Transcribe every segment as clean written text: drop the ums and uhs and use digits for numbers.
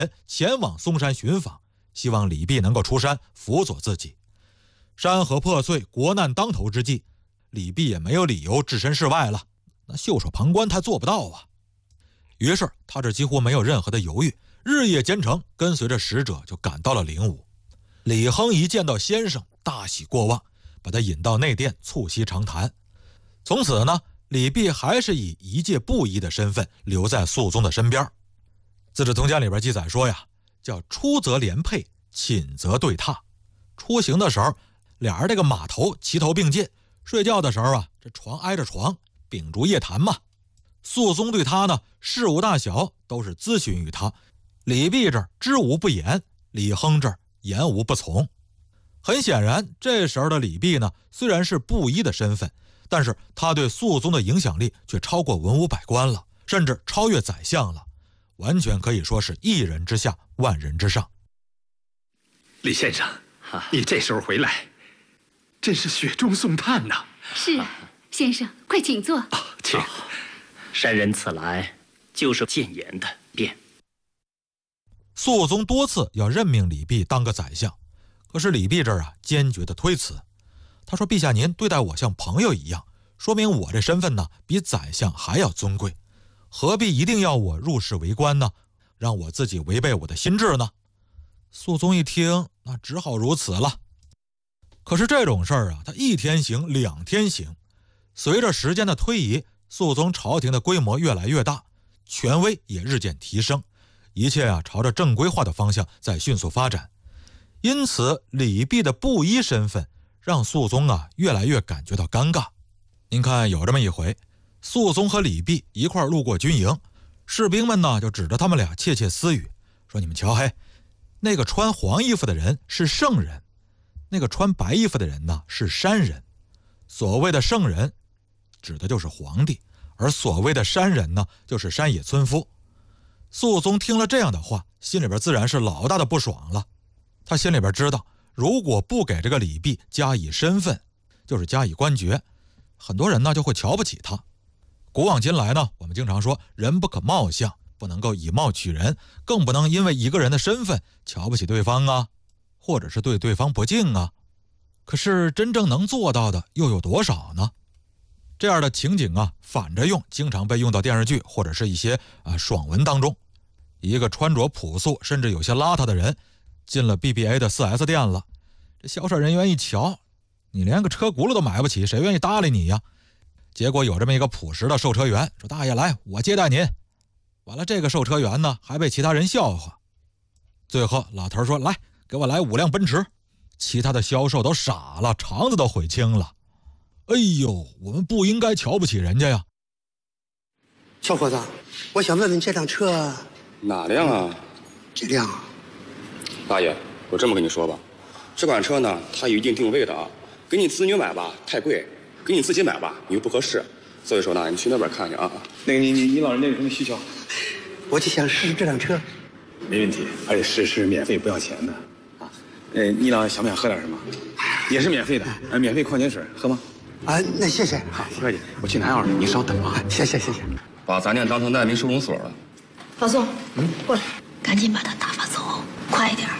前往嵩山寻访，希望李泌能够出山辅佐自己。山河破碎，国难当头之际，李泌也没有理由置身事外了，那袖手旁观他做不到啊。于是他这几乎没有任何的犹豫，日夜兼程，跟随着使者就赶到了灵武。李亨一见到先生，大喜过望，把他引到内殿促膝长谈。从此呢，李泌还是以一介布衣的身份留在肃宗的身边。资治通鉴里边记载说呀，叫出则连辔，寝则对榻。出行的时候，俩人这个马头齐头并进，睡觉的时候啊，这床挨着床，秉烛夜谈嘛。肃宗对他呢，事务大小都是咨询于他，李泌这儿知无不言，李亨这儿言无不从。很显然，这时候的李泌呢，虽然是布衣的身份，但是他对肃宗的影响力却超过文武百官了，甚至超越宰相了，完全可以说是一人之下，万人之上。 李先生，你这时候回来，真是雪中送炭呐！ 是，先生，快请坐。 请。 山人此来就是谏言的，便。 肃宗多次要任命李泌当个宰相，可是李泌这儿啊坚决的推辞。他说：“陛下您对待我像朋友一样，说明我这身份呢比宰相还要尊贵，何必一定要我入仕为官呢？让我自己违背我的心志呢？”肃宗一听，那只好如此了。可是这种事儿啊，他一天行两天行，随着时间的推移，肃宗朝廷的规模越来越大，权威也日渐提升，一切啊朝着正规化的方向在迅速发展。因此李泌的布衣身份让肃宗啊越来越感觉到尴尬。您看有这么一回，肃宗和李泌一块路过军营，士兵们呢就指着他们俩窃窃私语，说：“你们瞧，嘿，那个穿黄衣服的人是圣人，那个穿白衣服的人呢是山人。所谓的圣人指的就是皇帝，而所谓的山人呢就是山野村夫。”肃宗听了这样的话，心里边自然是老大的不爽了。他心里边知道，如果不给这个李泌加以身份，就是加以官爵，很多人呢就会瞧不起他。古往今来呢，我们经常说人不可貌相，不能够以貌取人，更不能因为一个人的身份瞧不起对方啊，或者是对对方不敬啊。可是真正能做到的又有多少呢？这样的情景啊，反着用，经常被用到电视剧或者是一些爽文当中。一个穿着朴素甚至有些邋遢的人进了 BBA 的 4S 店了，这销售人员一瞧，你连个车轱辘都买不起，谁愿意搭理你呀？结果有这么一个朴实的售车员说：“大爷来，我接待您。”完了，这个售车员呢还被其他人笑话。最后老头说：“来，给我来5辆奔驰。”其他的销售都傻了，肠子都悔青了。哎呦，我们不应该瞧不起人家呀。 小伙子，我想问问这辆车。 哪辆啊？ 这辆。 大爷，我这么跟你说吧，这款车呢，它有一定定位的啊。给你子女买吧，太贵；给你自己买吧，你又不合适。所以说呢，你去那边看去啊。 那个你老人家有什么需求？ 我就想试试这辆车。 没问题，而且试是免费，不要钱的。啊，你老想不想喝点什么？也是免费的，免费矿泉水，喝吗？ 啊，那谢谢。 好，不客气，我去拿药了，你稍等啊。 谢谢。 把咱店当成难民收容所了。 老宋，过来，赶紧把他打发走，快点。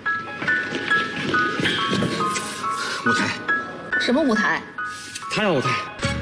舞台？ 什么舞台？ 他让舞台。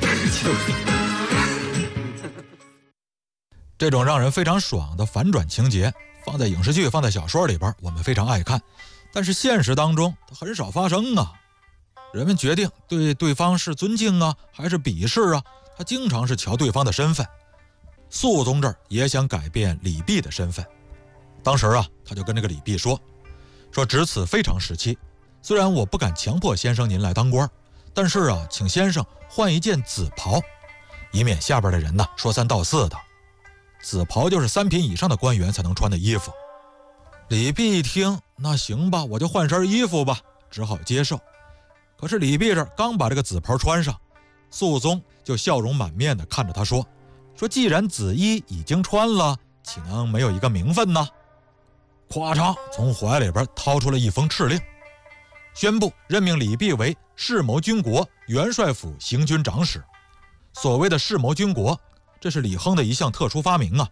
这种让人非常爽的反转情节，放在影视剧、放在小说里边，我们非常爱看。但是现实当中，它很少发生啊。人们决定对对方是尊敬啊，还是鄙视啊，他经常是瞧对方的身份。肃宗这儿也想改变李泌的身份，当时啊，他就跟这个李泌说值此非常时期，虽然我不敢强迫先生您来当官，但是啊，请先生换一件紫袍，以免下边的人呢说三道四的。紫袍就是3品以上的官员才能穿的衣服。李泌一听，那行吧，我就换身衣服吧，只好接受。可是李泌这刚把这个紫袍穿上，肃宗就笑容满面地看着他说既然紫衣已经穿了，岂能没有一个名分呢？咵嚓，从怀里边掏出了一封敕令，宣布任命李泌为世谋军国元帅府行军长史。所谓的世谋军国，这是李亨的一项特殊发明啊。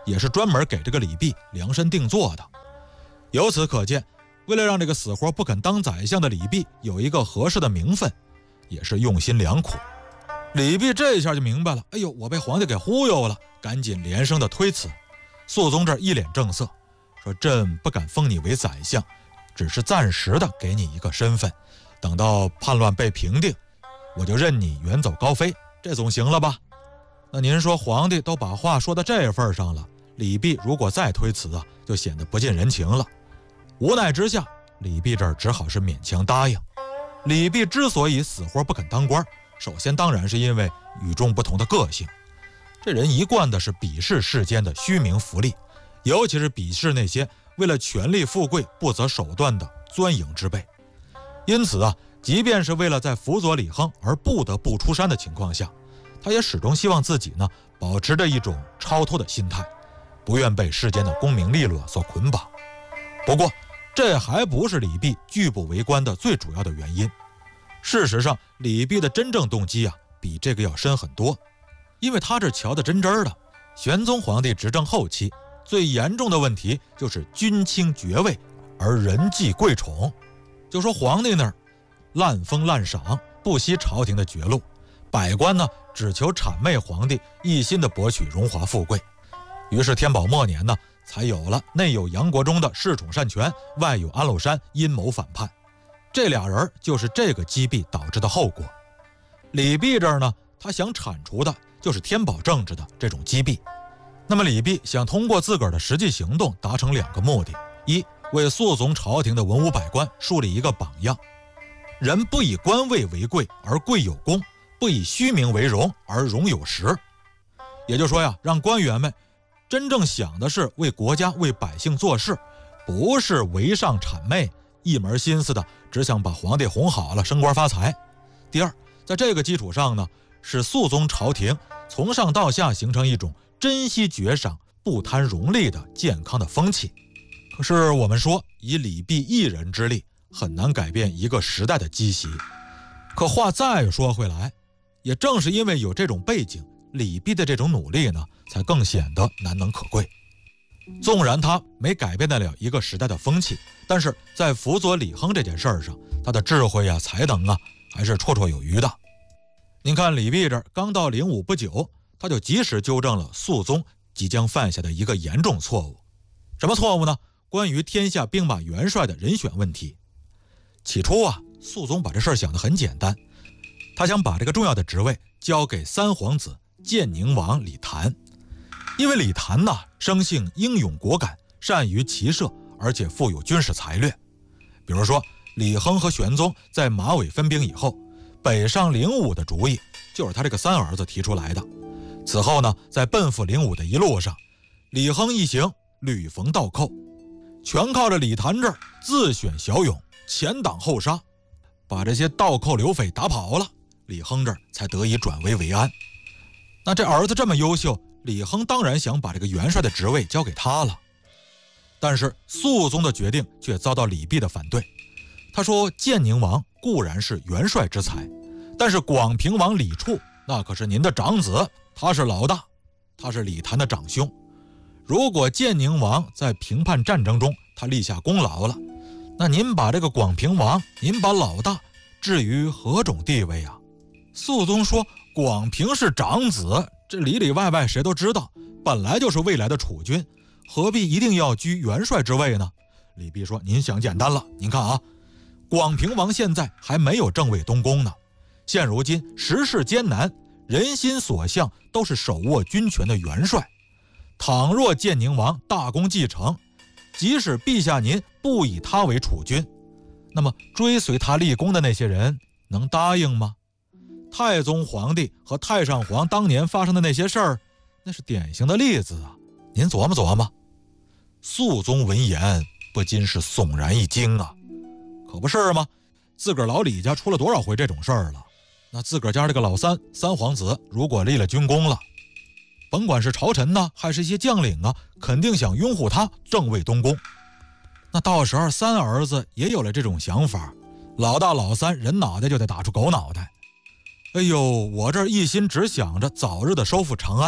也是专门给这个李泌量身定做的。由此可见，为了让这个死活不肯当宰相的李泌有一个合适的名分，也是用心良苦。李泌这一下就明白了，哎呦，我被皇帝给忽悠了，赶紧连声的推辞。肃宗这一脸正色，说朕不敢封你为宰相，只是暂时的给你一个身份，等到叛乱被平定，我就任你远走高飞，这总行了吧？那您说皇帝都把话说到这份上了，李泌如果再推辞啊，就显得不近人情了。无奈之下，李泌这儿只好是勉强答应。李泌之所以死活不肯当官，首先当然是因为与众不同的个性。这人一贯的是鄙视世间的虚名浮利，尤其是鄙视那些为了权力富贵不择手段的钻营之辈。因此啊，即便是为了在辅佐李亨而不得不出山的情况下，他也始终希望自己呢保持着一种超脱的心态，不愿被世间的功名利禄所捆绑。不过这还不是李泌拒不为官的最主要的原因。事实上，李泌的真正动机啊比这个要深很多。因为他这瞧得真真的，玄宗皇帝执政后期最严重的问题就是君轻爵位而人忌贵宠。就说皇帝那儿滥封滥赏，不惜朝廷的绝路，百官呢只求谄媚皇帝，一心的博取荣华富贵。于是天宝末年呢，才有了内有杨国忠的恃宠擅权，外有安禄山阴谋反叛。这俩人就是这个积弊导致的后果。李泌这儿呢，他想铲除的就是天宝政治的这种积弊。那么李泌想通过自个儿的实际行动达成两个目的：一，为肃宗朝廷的文武百官树立一个榜样，人不以官位为贵而贵有功，不以虚名为荣而荣有实。也就是说呀，让官员们真正想的是为国家为百姓做事，不是为上谄媚，一门心思的只想把皇帝哄好了升官发财。第二，在这个基础上呢，使肃宗朝廷从上到下形成一种珍惜爵赏不贪荣利的健康的风气。可是我们说，以李泌一人之力很难改变一个时代的积习。可话再说回来，也正是因为有这种背景，李泌的这种努力呢，才更显得难能可贵。纵然他没改变得了一个时代的风气，但是在辅佐李亨这件事上，他的智慧啊、才能啊，还是绰绰有余的。您看李泌这儿刚到灵武不久，他就及时纠正了肃宗即将犯下的一个严重错误。什么错误呢？关于天下兵马元帅的人选问题。起初啊，肃宗把这事儿想得很简单，他想把这个重要的职位交给三皇子建宁王李谭。因为李谭呢，生性英勇果敢，善于骑射，而且富有军事才略。比如说李亨和玄宗在马尾分兵以后，北上灵武的主意就是他这个三儿子提出来的。此后呢，在奔赴灵武的一路上，李亨一行屡逢倒寇，全靠着李谭这儿自选骁勇，前挡后杀，把这些倒寇刘匪打跑了，李亨这儿才得以转危为安。那这儿子这么优秀，李亨当然想把这个元帅的职位交给他了。但是肃宗的决定却遭到李泌的反对。他说，建宁王固然是元帅之才，但是广平王李处那可是您的长子，他是老大，他是李谭的长兄。如果建宁王在平叛战争中他立下功劳了，那您把这个广平王，您把老大置于何种地位啊？肃宗说，广平是长子，这里里外外谁都知道，本来就是未来的储君，何必一定要居元帅之位呢？李泌说，您想简单了。您看啊，广平王现在还没有正位东宫呢，现如今时势艰难，人心所向都是手握军权的元帅。倘若建宁王大功继承，即使陛下您不以他为储君，那么追随他立功的那些人能答应吗？太宗皇帝和太上皇当年发生的那些事儿，那是典型的例子啊，您琢磨琢磨。肃宗闻言不禁是悚然一惊啊，可不是吗？自个儿老李家出了多少回这种事儿了，那自个儿家这个老三皇子如果立了军功了，甭管是朝臣呢，还是一些将领啊，肯定想拥护他正位东宫。那到时候三儿子也有了这种想法，老大老三人脑袋就得打出狗脑袋。哎呦，我这一心只想着早日的收复长安，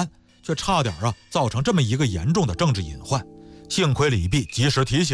却差点造成这么一个严重的政治隐患。幸亏李泌及时提醒，